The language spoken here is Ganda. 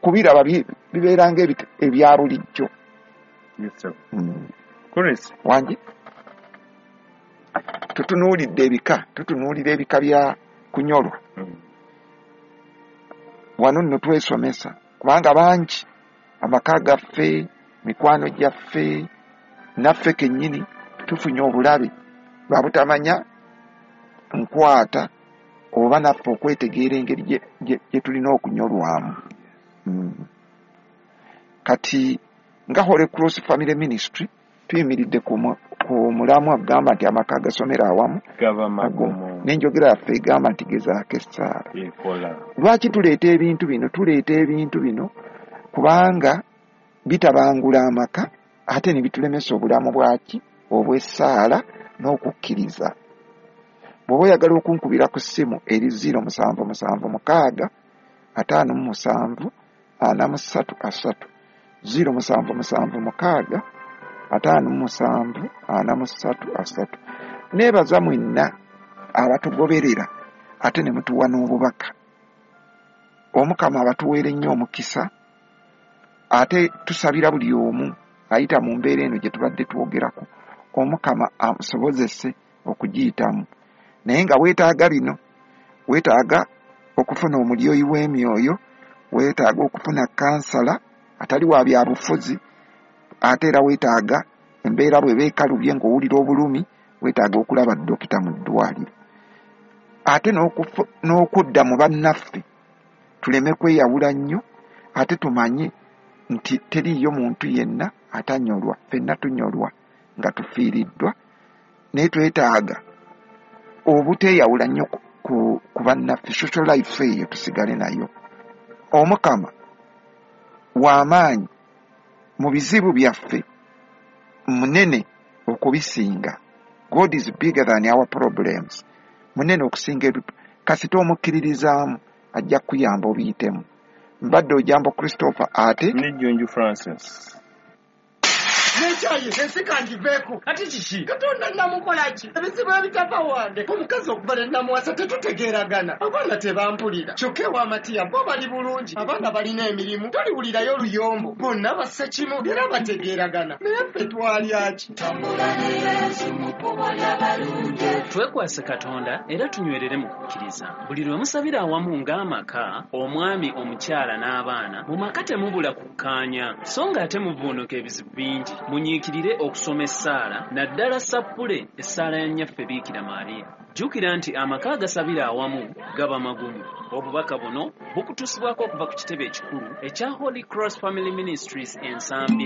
kubiraba bibeeranga ebya bulijjo. Wangi tutunuulira ebika bya kunyolwa wano nno twesomesa kubanga bangi amaka gaffe mikwano gyaffe naffe kennyini tufunye obulabe lwa butamanya nkwata oba naffe okwetegeera engeri gye tulina okunyolwamu. Kati nga Holy Cross Family Ministry tuyimiridde ku mulamu agamba nti amaka gasomera awamu n'enjogera yaffe egamba nti gezaako essaala. Lwaki tuleeta ebintu bino? Tuleeta ebintu bino kubanga bitabangula amaka ate ne bitulemesa obulamu bwaki obw'essaala n'okukkiriza. Bw'oba oyagala okunkubira ku ssimu eri 0776 57 43 0776 57 43. Neebaza mwenna abatugoberera ate ne mutuwa n'obubaka. Omukama abatuweere nnyo omukisa ate tusabira buli omu ayita mu mbeera eno gye tubadde twogerako Omukama amusobozese okugiyitamu. Naye nga weetaaga bino, weetaaga okufuna omulyoyi w'emyoyo, weetaaga okufuna kansala atali wa byabufuzi, ate era weetaaga embeera bwe beekalubye ng'owulira obulumi, weetaaga okulaba dokita mu ddwaliro. Ate n'okudda mu bannaffe tuleme kweyawula nnyo, ate tumanye nti teriiyo muntu yenna atanyolwa, ffenna tunyolwa nga tufiiriddwa, naye twetaaga obuteeyawula nnyo ku bannaffe, social life eyo tusigale nayo. Omukama w'amaanyi mu bizibu byaffe, munene okubisinga. God is bigger than our problems. Munene okusinga kasita omukkiririzaamu ajja kuyamba obiyitemu. Mbadde Ojambo Christopher ate Nejjonju Francis. Nechayi ensikangiveeko ati kiki Katonda namukolaki ebizibu ebitava wande omukazi okubala namuwasa tetutegeeragana abaana tebampulira kyokka ew'amatiya bo bali bulungi abaana balina emirimu toliwulirayo oluyombo bonna bassa kimu era bategeeragana naye ffe twalyaki twekwase Katonda era tunywerere mu kukkiriza. Buli lwe musabira awamu ng'amaka, omwami, omukyala n'abaana, mu maka temubula kukkaanya so nga ate muvuunuka ebizibu bingi. Munyiikirire okusoma essaala, naddala sappule essaala ya nnyaffe Biikira Maariya. Jjukira nti amaka agasabira awamu gaba magumu. Obubaka buno bukutuusibwako okuva ku kitebe ekikulu ekya Holy Cross Family Ministries ensambya.